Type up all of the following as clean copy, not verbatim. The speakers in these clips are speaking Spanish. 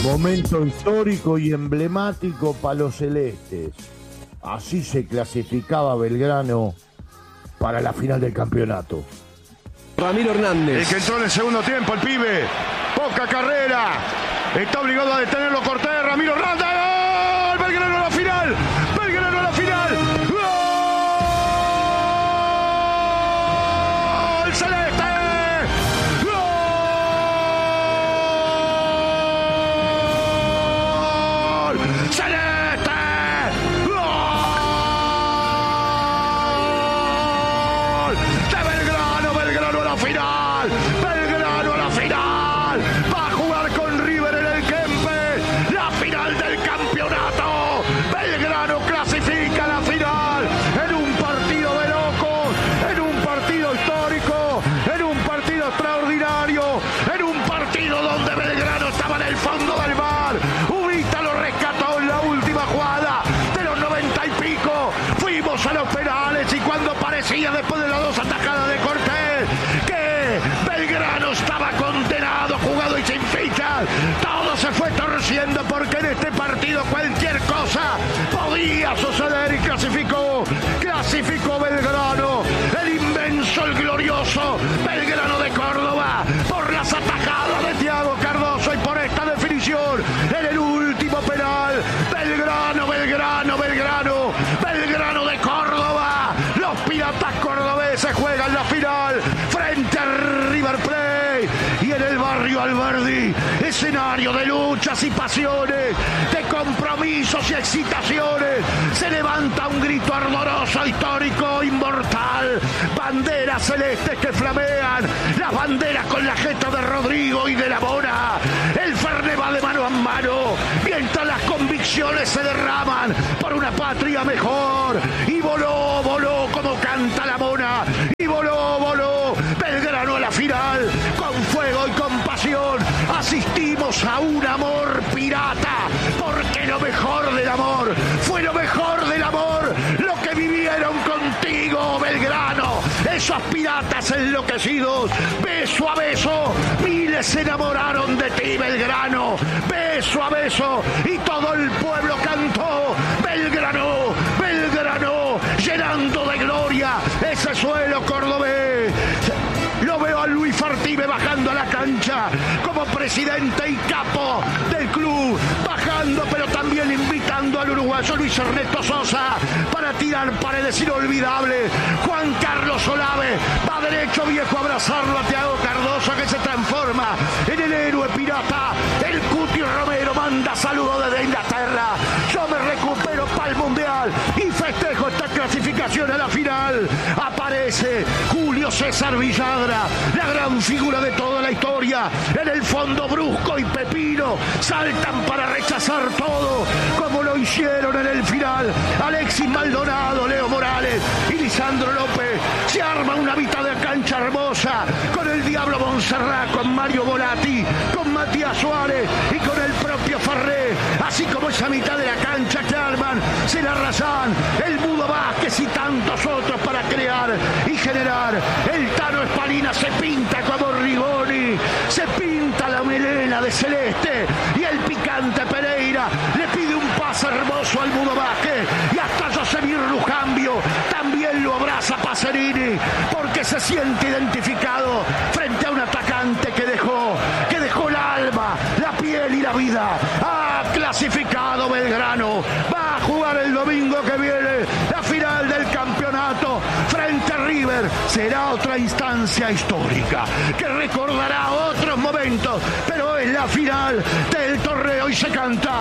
Momento histórico y emblemático para los celestes. Así se clasificaba Belgrano para la final del campeonato. Ramiro Hernández. El que entró en el segundo tiempo, el pibe. Poca carrera. Está obligado a detenerlo Cortés. Ramiro Hernández. ¡Gol! Belgrano a la final. Belgrano a la final. ¡Gol! ¡Celeste! ¡Gol! ¡Celeste! ¡Gol! ¡De Belgrano! ¡Belgrano a la final! ¡Belgrano a la final! ¡Va a jugar con River en el Kempe! ¡La final del campeonato! ¡Belgrano clasifica a la final! En un partido de locos, en un partido histórico, en un partido extraordinario, en un partido donde Belgrano estaba en el fondo del mar. Ubita lo rescató en la última jugada de los 90 y pico. Fuimos a los penales y cuando parecía, después de las dos atajadas de Cortés, que Belgrano estaba condenado, jugado y sin fichas, todo se fue torciendo porque en este partido cualquier cosa podía suceder y clasificó Belgrano, el inmenso, el glorioso Belgrano de Córdoba, por las atajadas de Thiago Cardoso y por esta definición en el último penal. Belgrano, Belgrano, Belgrano, Belgrano de Córdoba. Los piratas cordobeses juegan la final frente a River Plate y en el barrio Alberdi, escenario de luchas y pasiones, de compromisos y excitaciones, se levanta un grito ardoroso, histórico, inmortal. Banderas celestes que flamean, las banderas con la jeta de Rodrigo y de la Mona. El Fernet va de mano a mano, mientras las convicciones se derraman por una patria mejor. Y voló, voló como canta la Mona, y voló, voló Belgrano a la final, con fuego y con pasión. Asistimos a un amor pirata, porque lo mejor del amor fue lo mejor del amor, lo que vivieron contigo, Belgrano. Esos piratas enloquecidos, beso a beso, miles se enamoraron de ti, Belgrano, beso a beso, y todo el pueblo cantó Belgrano, Belgrano, llenando de gloria ese suelo cordobés. Lo veo a Luis Fartime bajando a la cancha como presidente y capo del club, bajando pero también invitando al uruguayo Luis Ernesto Sosa para tirar paredes inolvidables. Juan Carlos Olave va derecho viejo a abrazarlo a Thiago Cardoso, que se transforma en el héroe pirata. El Cuti Romero manda saludos desde Inglaterra. Yo me recupero para el Mundial y festejo esta clasificación a la final. Aparece Julio César Villadra, la gran figura de toda la historia. En el fondo Brusco y Pepino saltan para rechazar todo, como lo hicieron en el final Alexis Maldonado, Leo Morales y Lisandro López. Se arma una mitad de cancha hermosa con el Diablo Montserrat, con Mario Volati, con Matías Suárez y con el propio Farré, así como esa mitad de la cancha que arman Celarrazán, el Mudo Vázquez y tantos otros para crear y generar. El Tano Espalina se pinta como Rigoni, se pinta la melena de celeste, y el picante Pereira le pide un pase hermoso al Mudo Vázquez, y hasta Yosemir Lujambio también lo abraza Pacerini, porque se siente identificado frente a un atacante que dejó el alma, la piel y la vida. Ha clasificado Belgrano, va a jugar el domingo que viene la final del campeonato frente a River. Será otra instancia histórica que recordará otros momentos, pero es la final del torneo y se canta: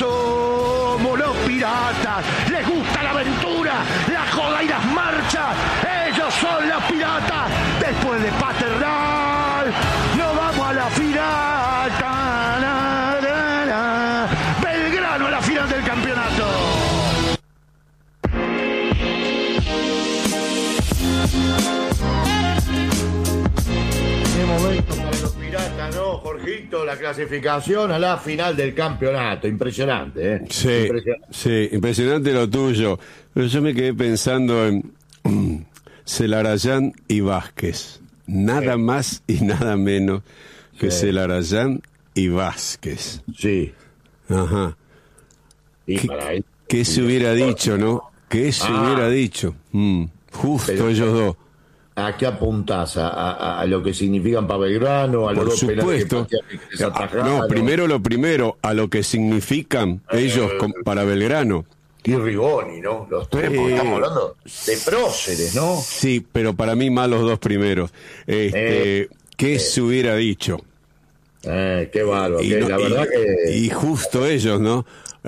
somos los piratas, les gusta la aventura, la joda y las marchas, ellos son los piratas. Después de Paternal nos vamos a la final. Belgrano a la final del campeonato. Qué momento para los piratas, ¿no, Jorgito? La clasificación a la final del campeonato. Impresionante, ¿eh? Sí, sí, impresionante lo tuyo. Pero yo me quedé pensando en Celarayán y Vázquez. Nada más y nada menos que Celarayán y Vázquez. Sí. Ajá. Y para él. ¿Qué se hubiera dicho, no? ¿Qué se hubiera dicho? Justo Pero, ellos dos. ¿A qué apuntás? ¿A lo que significan para Belgrano? ¿A los Por dos penales supuesto. que se atajaron? No, primero, a lo que significan ellos para Belgrano. Y Rigoni, ¿no? Los tres, porque estamos hablando de próceres, ¿no? Sí, pero para mí más los dos primeros. ¿Qué se hubiera dicho? Qué bárbaro. La verdad que... Y justo ellos, ¿no?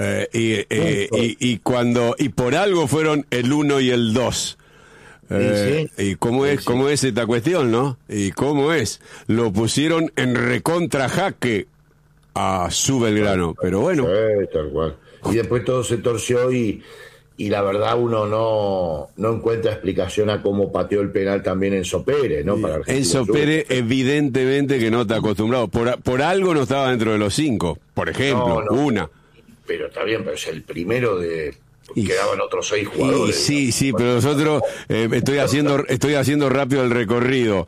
Y por algo fueron el 1 y el 2. Sí. Y cómo es esta cuestión, ¿no? Y cómo es. Lo pusieron en recontra jaque a su Belgrano, pero bueno. Tal cual. Y después todo se torció y la verdad uno no encuentra explicación a cómo pateó el penal también Enzo Pérez, ¿no? Para Enzo Pérez evidentemente que no está acostumbrado. Por algo no estaba dentro de los 5, por ejemplo, una. Pero está bien, pero es el primero de... Quedaban otros 6 jugadores. Sí, pero nosotros estoy haciendo rápido el recorrido.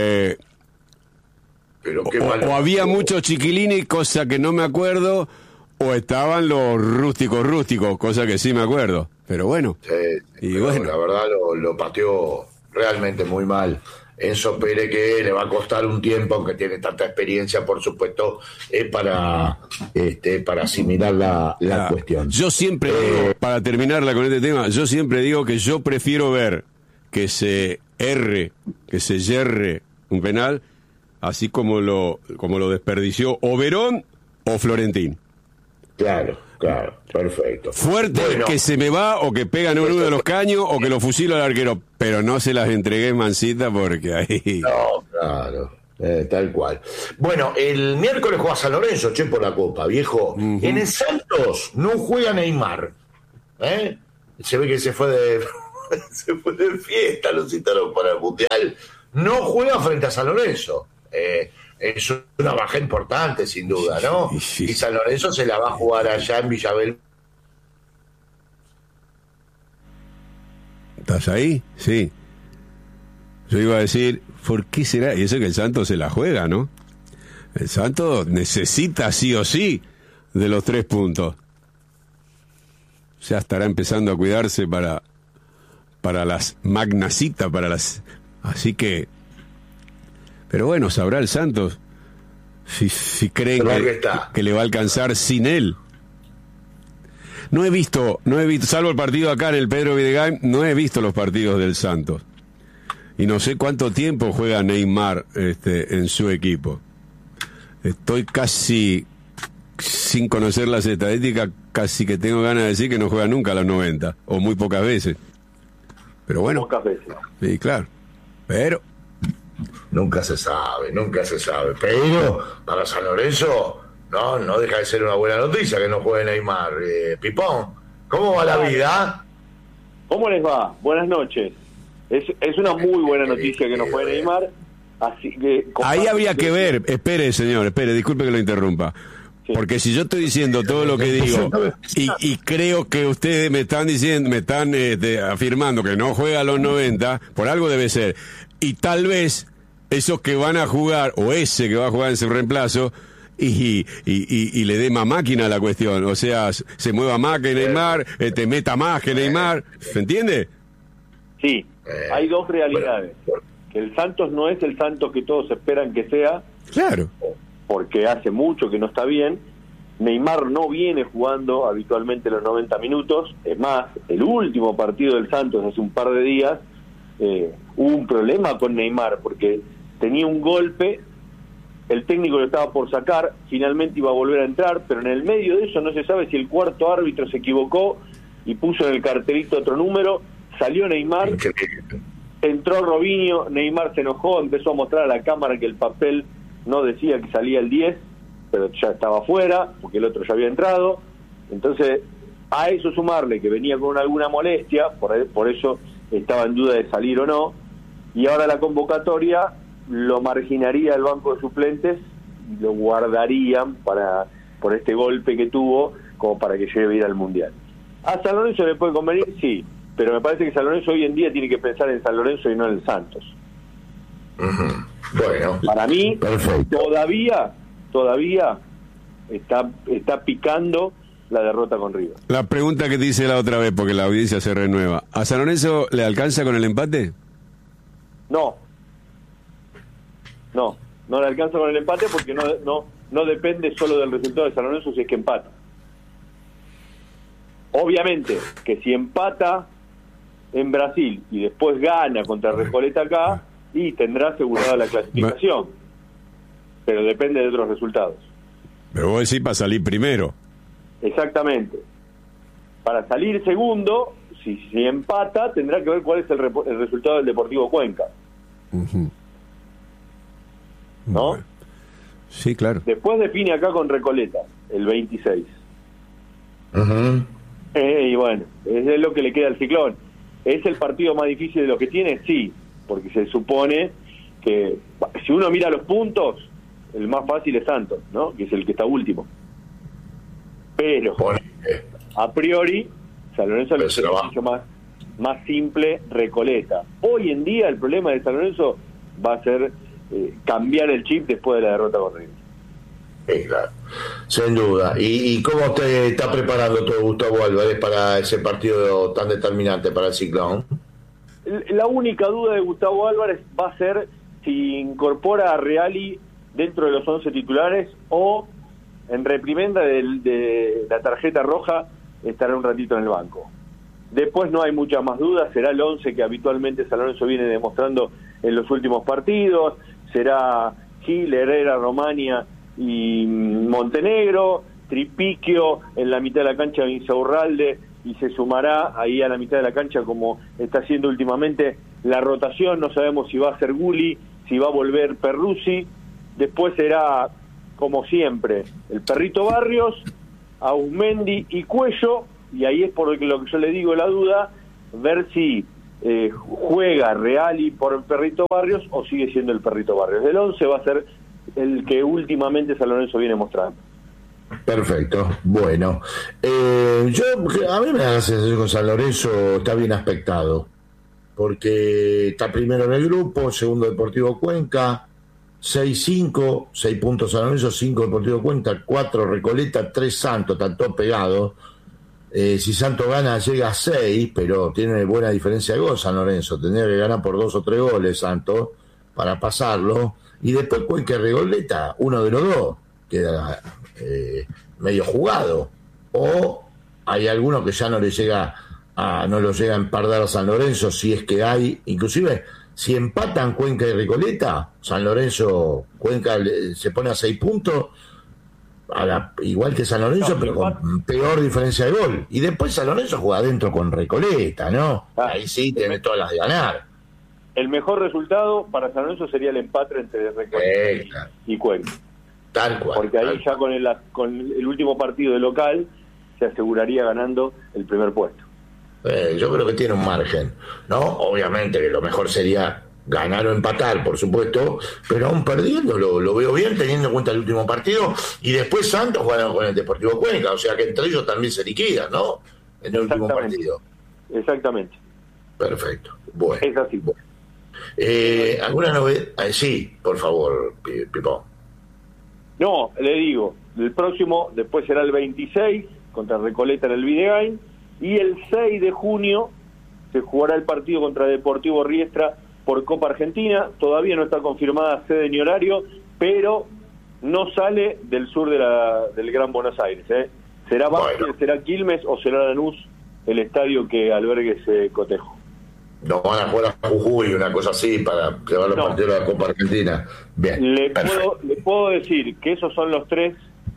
Pero qué o había muchos chiquilines, cosa que no me acuerdo, o estaban los rústicos, cosa que sí me acuerdo. Pero bueno. Bueno, la verdad lo pateó realmente muy mal Enzo Pérez, que le va a costar un tiempo, aunque tiene tanta experiencia, por supuesto, para asimilar la cuestión. Yo siempre digo, para terminarla con este tema, yo siempre digo que yo prefiero ver que se yerre un penal, así como lo desperdició o Verón o Florentín. Claro, perfecto. Fuerte, bueno, que se me va o que pegan uno de los caños o que lo fusilo al arquero, pero no se las entregué mansita porque ahí... No, claro, tal cual. Bueno, el miércoles juega San Lorenzo, por la Copa, viejo. Uh-huh. En el Santos no juega Neymar. Se ve que se fue de fiesta, lo citaron para el Mundial. No juega frente a San Lorenzo. Es una baja importante, sin duda, ¿no? Sí. Y San Lorenzo se la va a jugar allá en Villabel. ¿Estás ahí? Sí. Yo iba a decir, ¿por qué será? Y eso que el Santos se la juega, ¿no? El Santos necesita sí o sí de los 3 puntos. Ya estará empezando a cuidarse para las magnacitas, así que... Pero bueno, sabrá el Santos si creen que le va a alcanzar sin él. No he visto, salvo el partido acá en el Pedro Videgain, no he visto los partidos del Santos. Y no sé cuánto tiempo juega Neymar en su equipo. Estoy casi, sin conocer las estadísticas, casi que tengo ganas de decir que no juega nunca a los 90, o muy pocas veces. Pero bueno. Pocas veces. Sí, claro. Pero... Nunca se sabe. Pero para San Lorenzo no deja de ser una buena noticia que no juegue Neymar. Pipón, ¿cómo va la vida? ¿Cómo les va? Buenas noches. Es una muy buena noticia que no juegue Neymar. Así que ahí habría que ver. Espere, disculpe que lo interrumpa. Sí. Porque si yo estoy diciendo todo lo que digo y creo que ustedes me están afirmando que no juega a los 90, por algo debe ser. Y tal vez esos que van a jugar, o ese que va a jugar en su reemplazo, y le dé más máquina a la cuestión. O sea, se mueva más que Neymar, te meta más que Neymar. ¿Se entiende? Sí, hay dos realidades. Que el Santos no es el Santos que todos esperan que sea. Claro. Porque hace mucho que no está bien. Neymar no viene jugando habitualmente los 90 minutos. Es más, el último partido del Santos hace un par de días, hubo un problema con Neymar porque tenía un golpe, el técnico lo estaba por sacar, finalmente iba a volver a entrar, pero en el medio de eso no se sabe si el cuarto árbitro se equivocó y puso en el cartelito otro número, salió Neymar, entró Robinho, Neymar se enojó, empezó a mostrar a la cámara que el papel no decía que salía el 10, pero ya estaba afuera, porque el otro ya había entrado. Entonces, a eso sumarle que venía con alguna molestia, por eso estaba en duda de salir o no, y ahora la convocatoria lo marginaría el banco de suplentes y lo guardarían por este golpe que tuvo, como para que llegue a ir al Mundial. ¿A San Lorenzo le puede convenir? Sí, pero me parece que San Lorenzo hoy en día tiene que pensar en San Lorenzo y no en el Santos. Uh-huh. Bueno, para mí, perfecto. Todavía todavía está picando la derrota con River. La pregunta que te hice la otra vez, porque la audiencia se renueva. ¿A San Lorenzo le alcanza con el empate? No le alcanza con el empate porque no depende solo del resultado de San Lorenzo si es que empata. Obviamente que si empata en Brasil y después gana contra Recoleta acá, y tendrá asegurada la clasificación, pero depende de otros resultados. Pero vos decís para salir primero. Exactamente. Para salir segundo, si empata, tendrá que ver cuál es el resultado del Deportivo Cuenca. Uh-huh. ¿No? Bueno. Sí, claro. Después define acá con Recoleta, el 26. Uh-huh. Y bueno, es lo que le queda al Ciclón. ¿Es el partido más difícil de los que tiene? Sí, porque se supone que si uno mira los puntos, el más fácil es Santos, ¿no? Que es el que está último. Pero a priori San Lorenzo es mucho más simple Recoleta. Hoy en día el problema de San Lorenzo va a ser cambiar el chip después de la derrota con River. Sí, claro, sin duda. ¿Y cómo te está preparando todo Gustavo Álvarez para ese partido tan determinante para el Ciclón? La única duda de Gustavo Álvarez va a ser si incorpora a Reali dentro de los 11 titulares o en reprimenda de la tarjeta roja estará un ratito en el banco. Después no hay muchas más dudas, será el 11 que habitualmente San Lorenzo viene demostrando en los últimos partidos, será Gil, Herrera, Romania y Montenegro, Tripiquio en la mitad de la cancha de Insaurralde, y se sumará ahí a la mitad de la cancha como está haciendo últimamente la rotación. No sabemos si va a ser Gulli, si va a volver Perruzzi. Después será, como siempre, el Perrito Barrios, Ausmendi y Cuello, y ahí es por lo que yo le digo la duda, ver si juega Reali por el Perrito Barrios o sigue siendo el Perrito Barrios. El 11 va a ser el que últimamente San Lorenzo viene mostrando. Perfecto, bueno. A mí me da la sensación que San Lorenzo está bien aspectado, porque está primero en el grupo, segundo Deportivo Cuenca, 6-5, 6 puntos San Lorenzo, 5 Deportivo Cuenca, 4 Recoleta, 3 Santos, están todos pegados. Si Santos gana llega a 6, pero tiene buena diferencia de gol San Lorenzo, tendría que ganar por 2 o 3 goles Santos para pasarlo, y después Cuenca y Recoleta, uno de los dos queda medio jugado, o hay alguno que ya no lo llega a empardar a San Lorenzo, si es que hay, inclusive si empatan Cuenca y Recoleta, San Lorenzo, Cuenca se pone a 6 puntos, igual que San Lorenzo, pero con peor diferencia de gol, y después San Lorenzo juega adentro con Recoleta, ¿no? Ahí sí tiene todas las de ganar. El mejor resultado para San Lorenzo sería el empate entre Recoleta y Cuenca. Tal cual. Porque ahí ya con el último partido de local se aseguraría ganando el primer puesto. Yo creo que tiene un margen, ¿no? Obviamente que lo mejor sería ganar o empatar, por supuesto, pero aún perdiendo lo veo bien, teniendo en cuenta el último partido, y después Santos juega con el Deportivo Cuenca, o sea que entre ellos también se liquidan, ¿no? En el último partido. Exactamente. Perfecto. Bueno. Es así. Bueno. ¿Alguna novedad? Sí, por favor, Pipo. No, le digo, el próximo, después será el 26, contra Recoleta en el Videgain, y el 6 de junio se jugará el partido contra Deportivo Riestra por Copa Argentina. Todavía no está confirmada sede ni horario, pero no sale del sur del Gran Buenos Aires. ¿Será Banfield, será Quilmes o será Lanús el estadio que albergue ese cotejo? No van a jugar a Jujuy, una cosa así, para llevar los partidos de la Copa Argentina. Bien. Le puedo decir que esos son los 3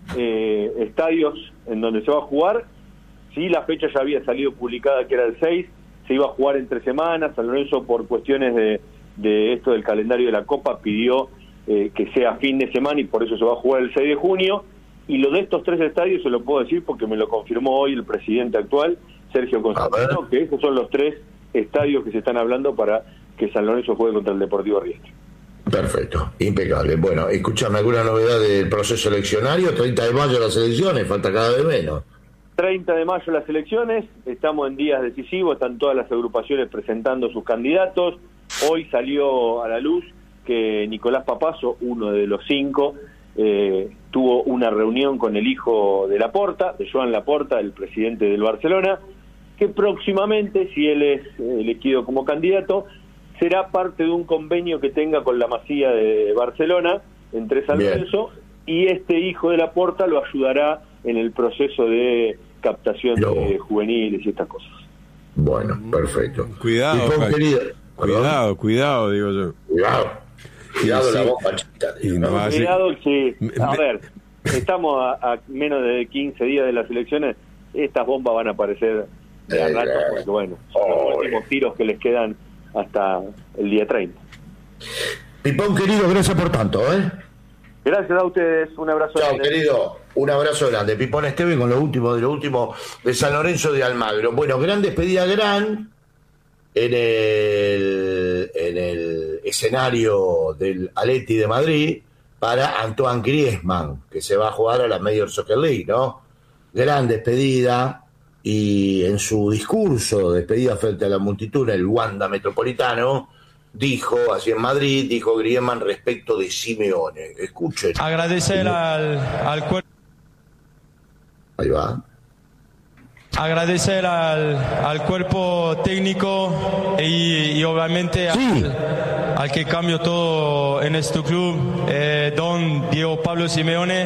estadios en donde se va a jugar. Sí, la fecha ya había salido publicada, que era el 6, se iba a jugar entre semanas. San Lorenzo, por cuestiones de esto del calendario de la Copa, pidió que sea fin de semana, y por eso se va a jugar el 6 de junio. Y lo de estos 3 estadios se lo puedo decir porque me lo confirmó hoy el presidente actual, Sergio Constantino, que esos son los 3 estadios que se están hablando para que San Lorenzo juegue contra el Deportivo Riestra. Perfecto, impecable. Bueno, escúchame, ¿alguna novedad del proceso eleccionario? 30 de mayo las elecciones, falta cada vez menos. 30 de mayo las elecciones, estamos en días decisivos, están todas las agrupaciones presentando sus candidatos. Hoy salió a la luz que Nicolás Papazo, uno de los 5, tuvo una reunión con el hijo de Laporta, de Joan Laporta, el presidente del Barcelona, que próximamente, si él es elegido como candidato, será parte de un convenio que tenga con la Masía de Barcelona, entre San Lorenzo, y este hijo de Laporta lo ayudará en el proceso de captación de juveniles y estas cosas. Bueno, perfecto. Cuidado, cuidado, digo yo. Cuidado sí, la bomba chiquita. Cuidado, sí. A ver, estamos a menos de 15 días de las elecciones, estas bombas van a aparecer de a rato, porque bueno, son los últimos tiros que les quedan hasta el día 30. Pipón, querido, gracias por tanto, Gracias a ustedes, un abrazo grande. Chao, querido, un abrazo grande. Pipón Esteve con lo último de San Lorenzo de Almagro. Bueno, gran despedida en el escenario del Atleti de Madrid para Antoine Griezmann, que se va a jugar a la Major Soccer League, ¿no? Gran despedida, y en su discurso de despedida frente a la multitud en el Wanda Metropolitano, dijo, así en Madrid, dijo Griezmann respecto de Simeone. Escuchen. Agradecer al cuerpo. Ahí va. Agradecer al cuerpo técnico y obviamente al que cambió todo en este club, don Diego Pablo Simeone.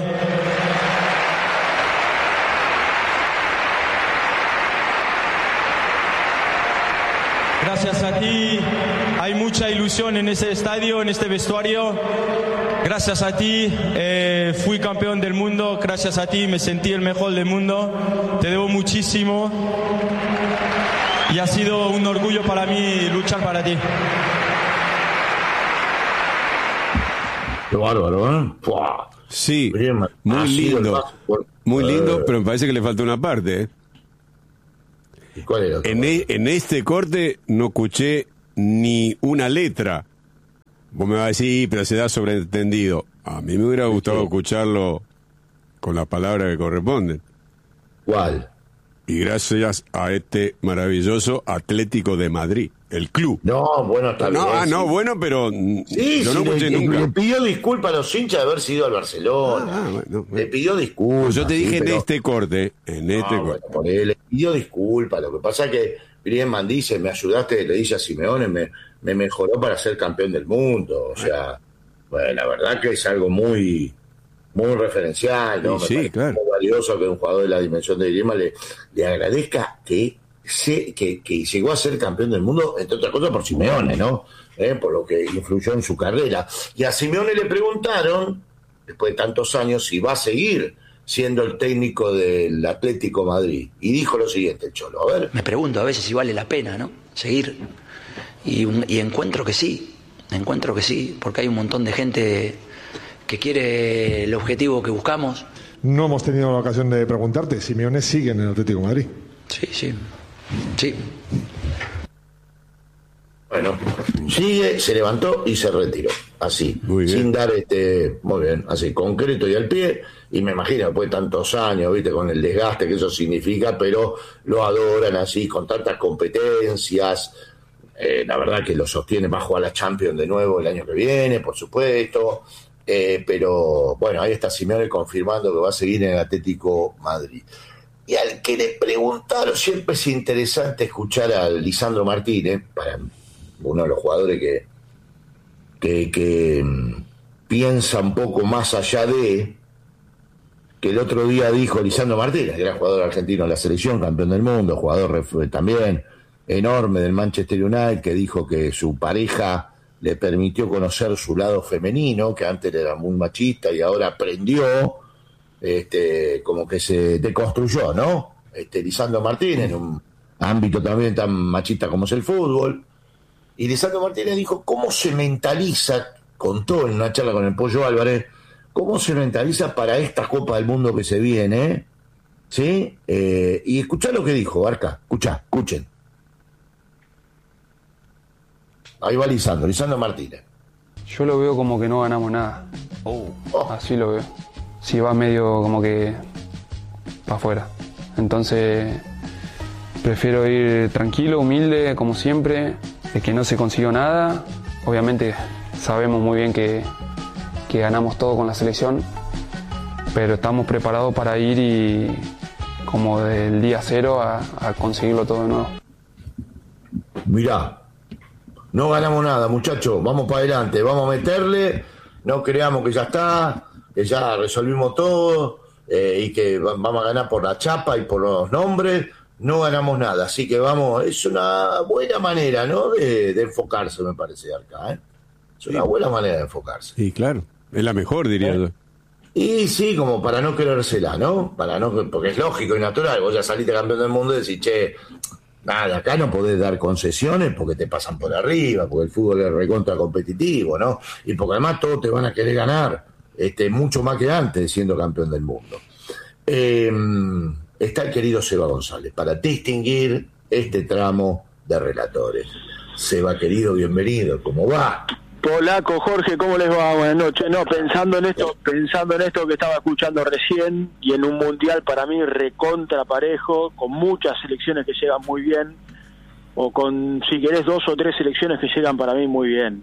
Gracias a ti hay mucha ilusión en ese estadio, en este vestuario. Gracias a ti fui campeón del mundo, gracias a ti me sentí el mejor del mundo. Te debo muchísimo y ha sido un orgullo para mí luchar para ti. Qué bárbaro, ¿eh? ¡Fua! Sí, muy lindo. Muy lindo, pero me parece que le falta una parte, ¿eh? ¿Y cuál era? En este corte no escuché ni una letra. Vos me vas a decir, pero se da sobreentendido. A mí me hubiera gustado escucharlo con las palabras que corresponden. ¿Cuál? Y gracias a este maravilloso Atlético de Madrid, el club. No, bueno, está bien. No, bueno, pero yo no escuché nunca. Le pidió disculpas a los hinchas de haber sido al Barcelona. Bueno. Le pidió disculpas. Yo te dije pero... en este corte. Bueno, le pidió disculpas. Lo que pasa es que Griezmann dice, me ayudaste, le dice a Simeone, me mejoró para ser campeón del mundo. O sea, bueno, la verdad que es algo muy referencial, ¿no? Sí, claro. Muy valioso que un jugador de la dimensión de Griezmann le agradezca que llegó a ser campeón del mundo, entre otras cosas por Simeone, ¿no? Por lo que influyó en su carrera. Y a Simeone le preguntaron, después de tantos años, si va a seguir siendo el técnico del Atlético Madrid. Y dijo lo siguiente, el Cholo, a ver. Me pregunto a veces si vale la pena, ¿no? Seguir. Y encuentro que sí, porque hay un montón de gente que quiere el objetivo que buscamos. No hemos tenido la ocasión de preguntarte, Simeone sigue en el Atlético de Madrid. Sí. Bueno, sigue, se levantó y se retiró, así, sin dar muy bien, así, concreto y al pie, y me imagino después de tantos años, viste, con el desgaste que eso significa, pero lo adoran así, con tantas competencias. La verdad que lo sostiene, va a jugar la Champions de nuevo el año que viene, por supuesto. Pero bueno, ahí está Simeone confirmando que va a seguir en el Atlético Madrid. Y al que le preguntaron, siempre es interesante escuchar a Lisandro Martínez, para uno de los jugadores que piensa un poco más allá de, que el otro día dijo Lisandro Martínez, que era jugador argentino de la selección, campeón del mundo, jugador también enorme del Manchester United, que dijo que su pareja le permitió conocer su lado femenino, que antes era muy machista y ahora aprendió, como que se deconstruyó, ¿no? Lisandro Martínez, en un ámbito también tan machista como es el fútbol. Y Lisandro Martínez dijo, ¿cómo se mentaliza, contó en una charla con el Pollo Álvarez, cómo se mentaliza para esta Copa del Mundo que se viene? ¿Sí? Y escuchá lo que dijo, Barca, escuchen. Ahí va Lisandro Martínez. Yo lo veo como que no ganamos nada. Así lo veo. Si va medio como que para afuera. Entonces prefiero ir tranquilo, humilde, como siempre, de que no se consiguió nada. Obviamente sabemos muy bien que ganamos todo con la selección, pero estamos preparados para ir y como del día cero a conseguirlo todo de nuevo. Mirá, no ganamos nada, muchachos, vamos para adelante, vamos a meterle, no creamos que ya está, que ya resolvimos todo y que vamos a ganar por la chapa y por los nombres. No ganamos nada, así que vamos, es una buena manera, ¿no? De enfocarse, me parece, acá, ¿eh? Es una buena manera de enfocarse. Sí, claro, es la mejor, diría yo. Y sí, como para no querérsela, ¿no? Porque es lógico y natural, vos ya saliste campeón del mundo y decís, che, nada, acá no podés dar concesiones porque te pasan por arriba, porque el fútbol es recontra competitivo, ¿no? Y porque además todos te van a querer ganar, mucho más que antes siendo campeón del mundo. Está el querido Seba González para distinguir este tramo de relatores. Seba, querido, bienvenido, ¿cómo va? Polaco, Jorge, ¿cómo les va? Buenas noches. No, pensando en esto que estaba escuchando recién, y en un mundial para mí recontra parejo, con muchas selecciones que llegan muy bien, o con, si querés, 2 o 3 selecciones que llegan para mí muy bien.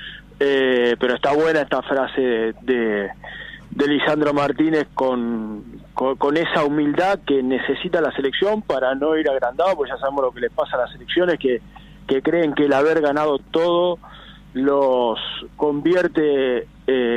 Pero está buena esta frase de Lisandro Martínez con esa humildad que necesita la selección para no ir agrandado, porque ya sabemos lo que les pasa a las selecciones, que creen que el haber ganado todo los convierte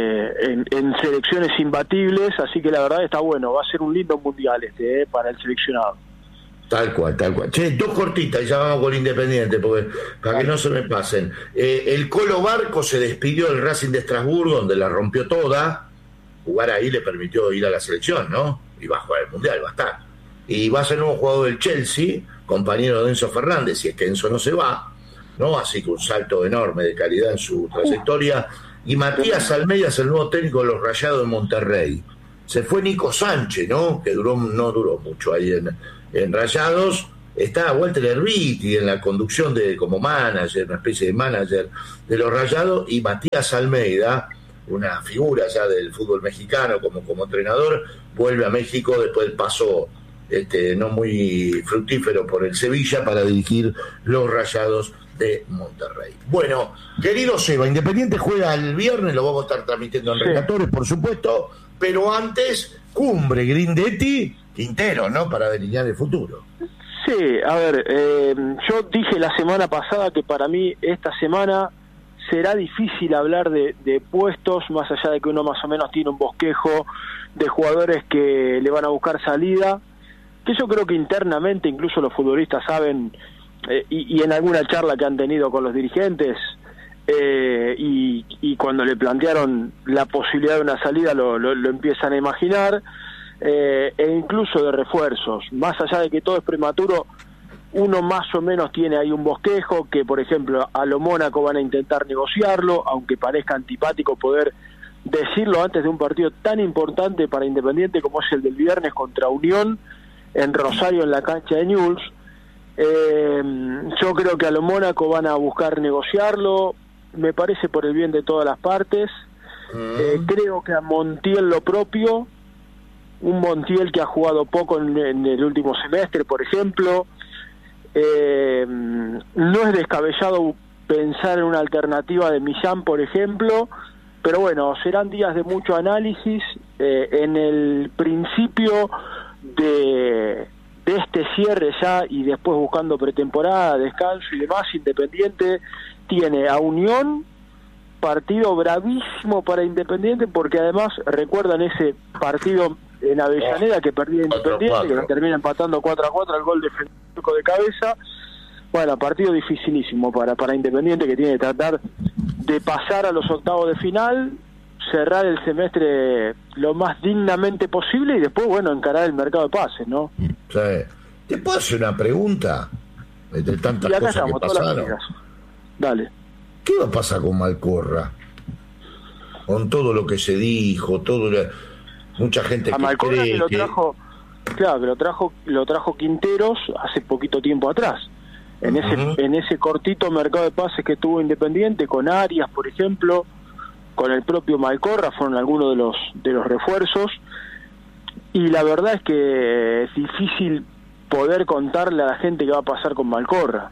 en selecciones imbatibles, así que la verdad está bueno, va a ser un lindo mundial para el seleccionado. Tal cual. Che, 2 cortitas y ya vamos con Independiente, porque para que no se me pasen. El Colo Barco se despidió del Racing de Estrasburgo, donde la rompió toda. Jugar ahí le permitió ir a la selección, ¿no? Y va a jugar el mundial, va a estar. Y va a ser nuevo jugador del Chelsea, compañero de Enzo Fernández, si es que Enzo no se va, ¿no? Así que un salto enorme de calidad en su trayectoria. Y Matías Almeida es el nuevo técnico de los Rayados de Monterrey. Se fue Nico Sánchez, ¿no? Que no duró mucho ahí en Rayados. Está Walter Erviti en la conducción como manager, una especie de manager de los Rayados, y Matías Almeida, una figura ya del fútbol mexicano como entrenador, vuelve a México después del paso no muy fructífero por el Sevilla para dirigir los Rayados de Monterrey. Bueno, querido Seba, Independiente juega el viernes, lo vamos a estar transmitiendo en relatores, por supuesto, pero antes, cumbre Grindetti, Quintero, ¿no? Para delinear el futuro. Sí, a ver, yo dije la semana pasada que para mí esta semana será difícil hablar de puestos, más allá de que uno más o menos tiene un bosquejo de jugadores que le van a buscar salida, que yo creo que internamente incluso los futbolistas saben, y en alguna charla que han tenido con los dirigentes, y cuando le plantearon la posibilidad de una salida lo empiezan a imaginar, e incluso de refuerzos, más allá de que todo es prematuro, uno más o menos tiene ahí un bosquejo, que por ejemplo a lo Mónaco van a intentar negociarlo, aunque parezca antipático poder decirlo antes de un partido tan importante para Independiente como es el del viernes contra Unión en Rosario, en la cancha de Newell's. Yo creo que a lo Mónaco van a buscar negociarlo, me parece por el bien de todas las partes. Creo que a Montiel lo propio, un Montiel que ha jugado poco en el último semestre, por ejemplo. No es descabellado pensar en una alternativa de Millán, por ejemplo, pero bueno, serán días de mucho análisis. En el principio de este cierre ya, y después buscando pretemporada, descanso y demás, Independiente tiene a Unión, partido bravísimo para Independiente, porque además recuerdan ese partido en Avellaneda que perdía Independiente, que lo termina empatando 4-4, el gol de Federico de cabeza. Bueno, partido dificilísimo para Independiente, que tiene que tratar de pasar a los octavos de final, cerrar el semestre lo más dignamente posible y después, bueno, encarar el mercado de pases, ¿no? Sí. ¿Te puedo hacer una pregunta? Entre tantas cosas que pasaron. Dale. ¿Qué va a pasar con Malcorra? Con todo lo que se dijo, mucha gente a que Malcorra cree que lo trajo, claro, que lo trajo Quinteros hace poquito tiempo atrás. En ese cortito mercado de pases que tuvo Independiente, con Arias, por ejemplo, con el propio Malcorra, fueron algunos de los refuerzos, y la verdad es que es difícil poder contarle a la gente qué va a pasar con Malcorra.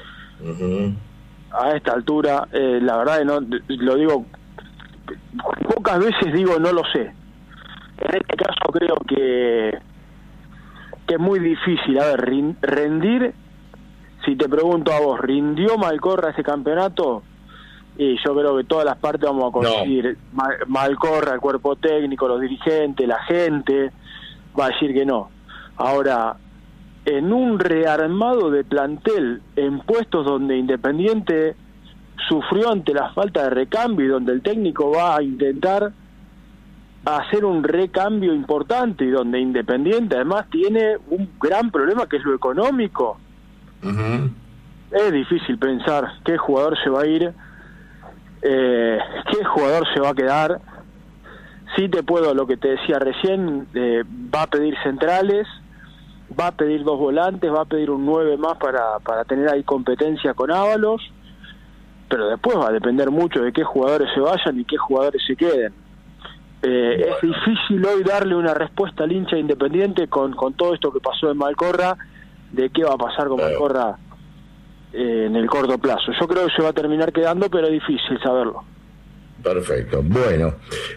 A esta altura, la verdad, no lo digo, pocas veces digo no lo sé. En este caso creo que es muy difícil. A ver, rendir, si te pregunto a vos, ¿rindió Malcorra ese campeonato? Y yo creo que todas las partes vamos a coincidir. No. Malcorra, el cuerpo técnico, los dirigentes, la gente, va a decir que no. Ahora, en un rearmado de plantel, en puestos donde Independiente sufrió ante la falta de recambio y donde el técnico va a intentar hacer un recambio importante y donde Independiente además tiene un gran problema que es lo económico, es difícil pensar qué jugador se va a ir, qué jugador se va a quedar. Sí te puedo, lo que te decía recién, va a pedir centrales, va a pedir 2 volantes, va a pedir un 9 más para tener ahí competencia con Ábalos, pero después va a depender mucho de qué jugadores se vayan y qué jugadores se queden. Es difícil hoy darle una respuesta al hincha Independiente con todo esto que pasó en Malcorra, de qué va a pasar con Malcorra en el corto plazo. Yo creo que se va a terminar quedando, pero es difícil saberlo. Perfecto, bueno,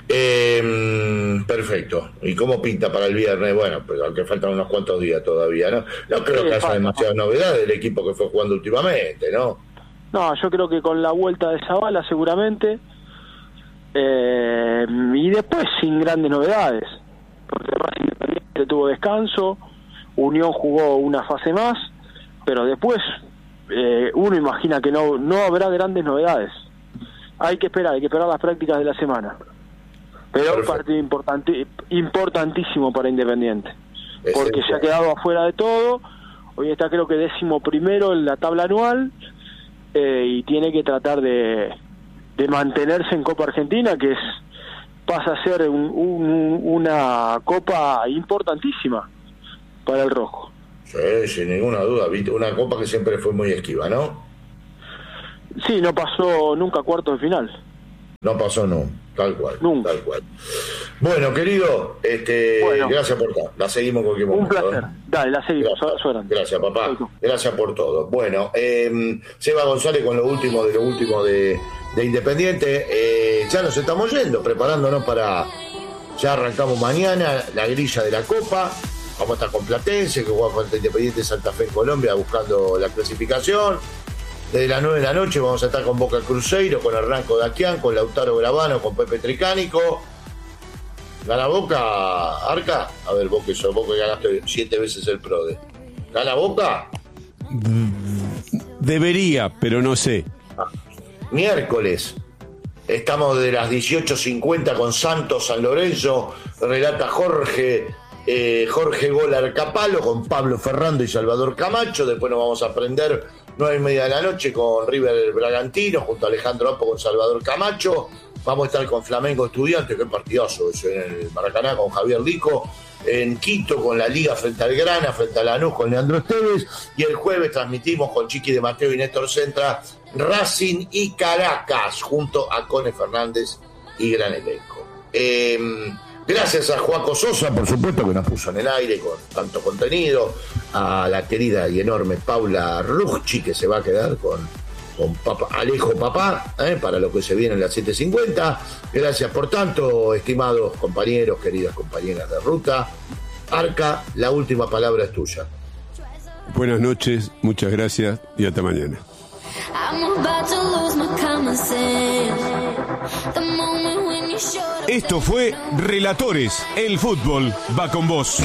perfecto. ¿Y cómo pinta para el viernes? Bueno, pues aunque faltan unos cuantos días todavía, ¿no? No creo que haya demasiadas novedades del equipo que fue jugando últimamente, ¿no? No, yo creo que con la vuelta de Zavala seguramente, y después sin grandes novedades, porque además Independiente tuvo descanso, Unión jugó una fase más, pero después uno imagina que no habrá grandes novedades. Hay que esperar las prácticas de la semana. Pero un partido importantísimo para Independiente, porque se ha quedado afuera de todo. Hoy está creo que 11º en la tabla anual, y tiene que tratar de mantenerse en Copa Argentina, que pasa a ser una copa importantísima para el rojo. Sí, sin ninguna duda, una copa que siempre fue muy esquiva, ¿no? Sí, no pasó nunca cuartos de final. No pasó, no, tal cual. Nunca. Tal cual. Bueno, querido, gracias por todo. La seguimos con cualquier momento. Un placer. Dale, la seguimos. Gracias, papá. Gracias por todo. Bueno, Seba González con lo último de Independiente. Ya nos estamos yendo, preparándonos para... Ya arrancamos mañana la grilla de la Copa. Vamos a estar con Platense, que juega contra Independiente Santa Fe en Colombia, buscando la clasificación. Desde las 9 de la noche vamos a estar con Boca Cruzeiro, con Hernán Daquián, con Lautaro Gravano, con Pepe Tricánico. ¿Gana Boca, Arca? A ver, vos que ganaste 7 veces el PRODE. ¿Gana Boca? Debería, pero no sé. Miércoles. Estamos de las 18:50 con Santos San Lorenzo. Relata Jorge Golar Capalo con Pablo Ferrando y Salvador Camacho. Después nos vamos a prender 9:30 de la noche con River Bragantino junto a Alejandro Apo con Salvador Camacho. Vamos a estar con Flamengo Estudiantes, qué partidazo es en el Maracaná con Javier Lico. En Quito con la Liga frente al Grana, frente a Lanús con Leandro Esteves. Y el jueves transmitimos con Chiqui de Mateo y Néstor Centra Racing y Caracas junto a Cone Fernández y gran elenco. Gracias a Joaco Sosa, por supuesto, que nos puso en el aire con tanto contenido. A la querida y enorme Paula Rucci, que se va a quedar con Alejo Papá, para lo que se viene en las 7:50. Gracias por tanto, estimados compañeros, queridas compañeras de ruta. Arca, la última palabra es tuya. Buenas noches, muchas gracias y hasta mañana. Esto fue Relatores, el fútbol va con vos.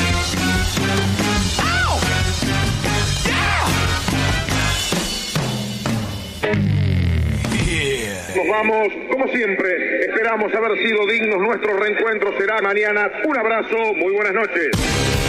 Nos vamos, como siempre, esperamos haber sido dignos. Nuestro reencuentro será mañana. Un abrazo, muy buenas noches.